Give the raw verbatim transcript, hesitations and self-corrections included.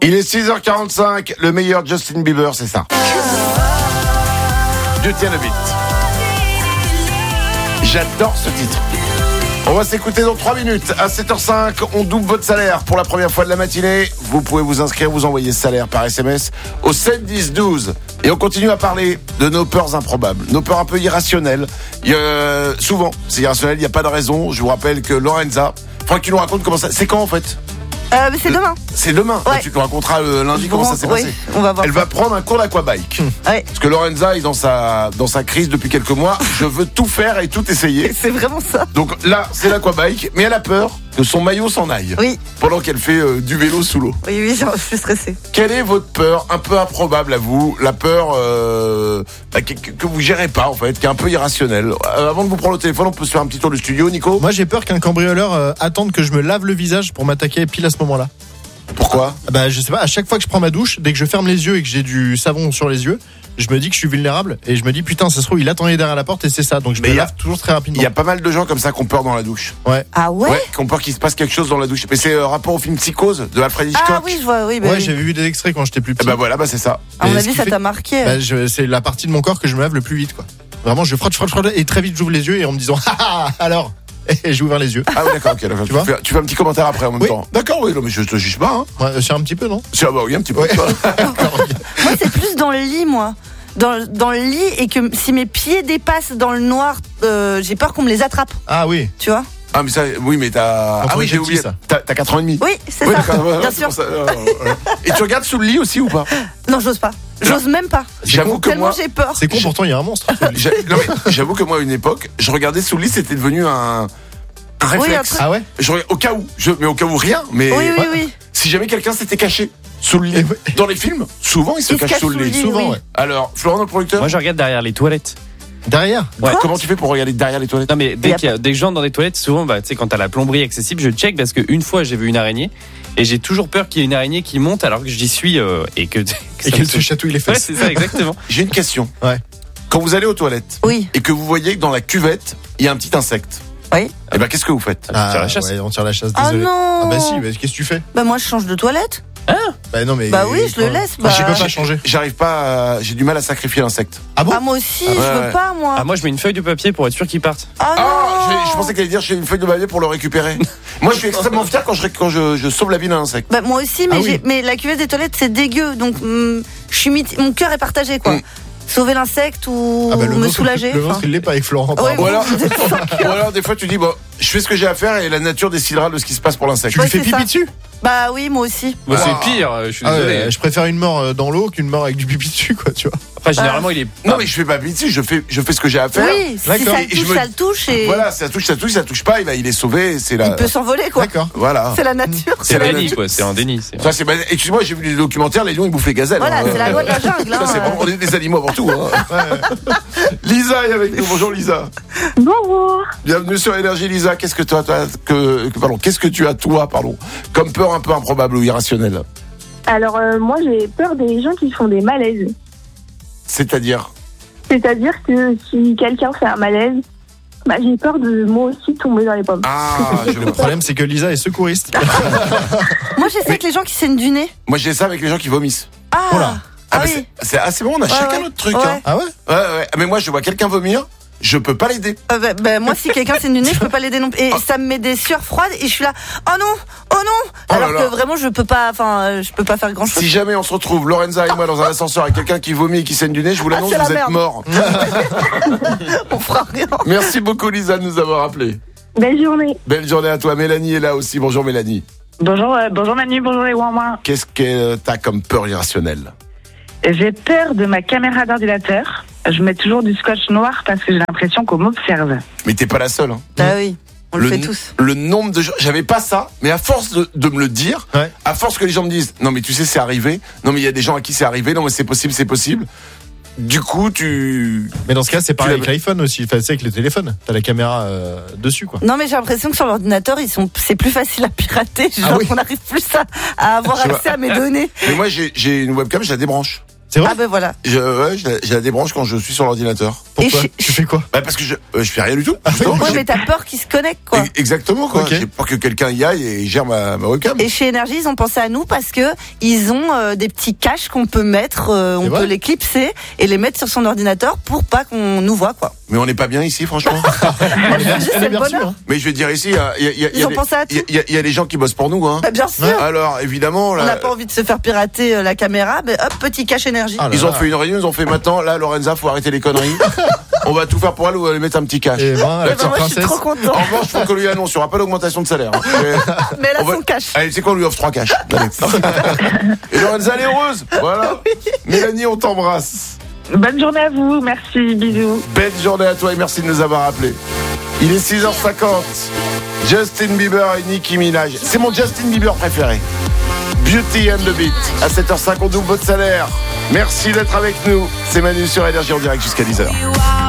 Il est six heures quarante-cinq, le meilleur Justin Bieber, c'est ça. Dieu tient le beat. J'adore ce titre. On va s'écouter dans trois minutes. À sept heures cinq, on double votre salaire pour la première fois de la matinée. Vous pouvez vous inscrire, vous envoyer salaire par S M S au sept dix douze. Et on continue à parler de nos peurs improbables, nos peurs un peu irrationnelles. Il y a, souvent, c'est irrationnel, il n'y a pas de raison. Je vous rappelle que Lorenza, faudra que tu nous racontes comment ça... C'est quand en fait ? Euh, mais c'est demain. C'est demain. Ouais. Tu nous raconteras le lundi comment ça s'est oui, passé. On va voir. Elle va prendre un cours d'aquabike. Ouais. Parce que Lorenza est dans sa, dans sa crise depuis quelques mois. Je veux tout faire et tout essayer. C'est vraiment ça. Donc là, c'est l'aquabike, mais elle a peur que son maillot s'en aille. Oui. Pendant qu'elle fait euh, du vélo sous l'eau. Oui, oui, je suis stressée. Quelle est votre peur un peu improbable à vous? La peur euh, bah, que, que vous gérez pas en fait, qui est un peu irrationnelle. Euh, avant de vous prendre le téléphone, on peut se faire un petit tour du studio, Nico? Moi j'ai peur qu'un cambrioleur euh, attende que je me lave le visage pour m'attaquer pile à ce moment-là. Pourquoi? Bah je sais pas, à chaque fois que je prends ma douche, dès que je ferme les yeux et que j'ai du savon sur les yeux, je me dis que je suis vulnérable et je me dis putain ça se trouve il attendait derrière la porte et c'est ça, donc je Mais me y a- lave toujours très rapidement. Il y a pas mal de gens comme ça qui ont peur dans la douche. Ouais. Ah ouais, Ouais, qui ont peur qu'il se passe quelque chose dans la douche. Mais c'est euh, rapport au film Psychose de Alfred Hitchcock. Ah oui, je vois, oui. Bah, Ouais, oui. j'avais vu des extraits quand j'étais plus Et petit. bah voilà, bah c'est ça. À mon Et ce avis, qui ça fait t'a que- marqué. Bah, je- c'est la partie de mon corps que je me lave le plus vite quoi. Vraiment, je frotte, je frotte, je frotte et très vite j'ouvre les yeux et en me disant ah ah, alors et j'ai ouvert les yeux. Ah oui, d'accord, ok. D'accord. Tu, vois fais, tu fais un petit commentaire après en même Oui. temps. D'accord, oui, non, mais je te juge pas. Hein. Ouais, c'est un petit peu non? Si, ah bah oui, un petit peu. Ouais. Moi, c'est plus dans le lit, moi. Dans, dans le lit, et que si mes pieds dépassent dans le noir, euh, j'ai peur qu'on me les attrape. Ah oui. Tu vois? Ah, mais ça, oui, mais t'as. Quand Ah on oui, est j'ai petit, oublié. ça. T'as, t'as quatre ans et demi. Oui, c'est Oui, ça. d'accord, ouais, Bien c'est sûr. pour ça, euh, ouais. Et tu regardes sous le lit aussi ou pas? Non, j'ose pas. J'ose même pas. J'avoue que Tellement moi. j'ai peur. C'est con, pourtant il y a un monstre. J'ai- non, mais j'avoue que moi, à une époque, je regardais sous le lit, c'était devenu un. Un Oui, réflexe. un truc. Ah ouais? Je regardais- au cas où, je, mais au cas où rien, mais Oui, oui, ouais. oui. Si jamais quelqu'un s'était caché sous le lit, Et ouais. dans les films, souvent ils se Ils se cachent cachent sous le lit. Oui, Souvent oui. ouais. Alors, Florent, notre producteur, Moi, je regarde derrière les toilettes. Derrière. Ouais. comment tu fais pour regarder derrière les toilettes? Non, mais dès Y a qu'il y a des gens dans des toilettes, souvent, bah, tu sais, quand t'as la plomberie accessible, je check parce qu'une fois, j'ai vu une araignée et j'ai toujours peur qu'il y ait une araignée qui monte alors que j'y suis euh, et que. que ça Et me qu'elle fait- se chatouille les Ouais, fesses. c'est ça, exactement. J'ai une question. Ouais. Quand vous allez aux toilettes Oui. et que vous voyez que dans la cuvette, il y a un petit insecte, Oui. eh ben qu'est-ce que vous faites? Ah, tire la chasse. ouais, on tire la chasse, Ah désolé. non. Ah bah si, bah, qu'est-ce que tu fais? Bah, moi, je change de toilette. Bah non mais. Bah oui, je le laisse, bah. Je peux pas changer. J'arrive pas, à- j'ai du mal à sacrifier l'insecte. Ah bon? Ah, moi aussi, Ah, je ouais, veux ouais. pas, moi. Ah, moi, je mets une feuille de papier pour être sûr qu'ils partent. Ah, Ah, non. je, je pensais qu'elle allait dire j'ai une feuille de papier pour le récupérer. Moi, je suis extrêmement fier quand je, quand je, je sauve la vie d'un insecte. Bah, moi aussi, mais, Ah oui. j'ai- mais la cuvette des toilettes, c'est dégueu. Donc, hum, je suis mit- mon cœur est partagé, quoi. Mm. Sauver l'insecte ou Ah bah le me vôtre, soulager. Le enfin. vôtre il l'est pas avec Florent. Ouais, apparemment. Ou alors, vous êtes sans ou alors, des fois, tu dis bon, je fais ce que j'ai à faire et la nature décidera de ce qui se passe pour l'insecte. Tu Ouais, lui fais c'est pipi ça. dessus? Bah oui, moi aussi. Bah, Wow. c'est pire, euh, je suis Ah désolé. ouais, je préfère une mort euh, dans l'eau qu'une mort avec du pipi dessus quoi, tu vois. Après, généralement, il est. Non, mais je fais pas pitié, je fais, je fais ce que j'ai à faire. Oui, si D'accord. ça Et le je touche, me- ça le touche et Voilà, ça touche, ça touche, ça touche pas, il, va, il est sauvé, c'est la. il peut s'envoler, quoi. D'accord. Voilà. C'est la nature. C'est un la déni, nature. quoi. C'est un déni. c'est- Ça, c'est pas- Excuse-moi, j'ai vu des documentaires, les lions ils bouffaient les gazelles. Voilà, hein. c'est la loi de la jungle. Ça, hein. c'est vraiment, on est des animaux avant tout. Hein. Lisa est avec nous. Bonjour Lisa. Bonjour. Bienvenue sur Énergie Lisa. Qu'est-ce que toi, toi que, que- pardon, qu'est-ce que tu as toi, pardon, comme peur un peu improbable ou irrationnelle? Alors euh, moi j'ai peur des gens qui font des malaises. C'est-à-dire? C'est-à-dire que si quelqu'un fait un malaise, bah, j'ai peur de moi aussi tomber dans les pommes. Ah, je Le vois. problème c'est que Lisa est secouriste. Moi, j'essaie avec les gens qui saignent du nez. Moi j'ai ça avec les gens qui vomissent. Ah, Oh là. Ah, ah bah, oui. c'est, c'est assez bon, on a Ouais, chacun ouais. notre truc. Ouais. Hein. Ah ouais? Ouais, ouais. Mais moi je vois quelqu'un vomir, je peux pas l'aider. Euh, bah, bah, moi, si quelqu'un saigne du nez, je peux pas l'aider non plus. Et ça me met des sueurs froides et je suis là. Oh non, oh non. Oh Alors là que là. vraiment, je peux pas. Enfin, euh, je peux pas faire grand chose. Si jamais on se retrouve, Lorenza et moi, dans un ascenseur avec quelqu'un qui vomit et qui saigne du nez, je vous l'annonce, c'est la vous êtes merde. morts. On fera rien. Merci beaucoup Lisa de nous avoir appelés. Belle journée. Belle journée à toi. Mélanie est là aussi. Bonjour Mélanie. Bonjour, euh, bonjour Manu, bonjour les ouin-ouin. Qu'est-ce que t'as comme peur irrationnelle? J'ai peur de ma caméra d'ordinateur. Je mets toujours du scotch noir parce que j'ai l'impression qu'on m'observe. Mais t'es pas la seule. Hein. Ah oui, on le, fait n- tous. Le nombre de gens, j'avais pas ça, mais à force de, de me le dire, Ouais. à force que les gens me disent, non mais tu sais c'est arrivé, non mais il y a des gens à qui c'est arrivé, non mais c'est possible, c'est possible. Du coup tu, Mais dans ce cas c'est pareil Tu avec l'iPhone aussi. Enfin, c'est avec le téléphone. T'as la caméra euh, dessus quoi. Non, mais j'ai l'impression que sur l'ordinateur, ils sont, c'est plus facile à pirater. Genre, Ah oui. on n'arrive plus à, à avoir Je vois. accès à mes données. mais moi j'ai, j'ai une webcam, je la débranche. C'est vrai? Ah ben voilà. Je, ouais, je, la, je la débranche quand je suis sur l'ordinateur. Pour Pourquoi chez- Tu fais quoi? Bah parce que je, euh, je fais rien du tout. justement. Ouais, J'ai- mais t'as peur qu'ils se connectent, quoi. E- Exactement, quoi. Ok. J'ai peur que quelqu'un y aille et gère ma, ma webcam. Et chez Énergie, ils ont pensé à nous parce que ils ont euh, des petits caches qu'on peut mettre, euh, on C'est peut vrai les clipser et les mettre sur son ordinateur pour pas qu'on nous voit, quoi. Mais on n'est pas bien ici, franchement. Elle est bien, juste, elle c'est est bien le reçue, bonheur. hein. Mais je vais te dire ici, il y a, il y a- il y a Ils ont des- pensé à tout. il y a- il y a- il y a des gens qui bossent pour nous, hein. Bah, bien sûr. Alors, évidemment, On là, n'a pas envie de se faire pirater euh, la caméra, mais hop, petit cache Énergie. Ah là ils ont là. fait une réunion, ils ont fait maintenant, là, Lorenza, faut arrêter les conneries. On va tout faire pour elle ou aller mettre un petit cash. Et ben, la Ouais, bah, petite moi, je suis princesse. trop content. En revanche, faut qu'on lui annonce, il n'y aura pas d'augmentation de salaire. hein. Et- Mais elle a on va- son cash. Allez, c'est quoi, on lui offre trois cash. Allez. Et Lorenza, elle est heureuse. Voilà. Mélanie, on t'embrasse. Bonne journée à vous, merci, bisous. Belle journée à toi et merci de nous avoir appelés. Il est six heures cinquante. Justin Bieber et Nicki Minaj. C'est mon Justin Bieber préféré. Beauty and the Beat. À sept heures cinq, on double votre salaire. Merci d'être avec nous. C'est Manu sur Énergie en direct jusqu'à dix heures.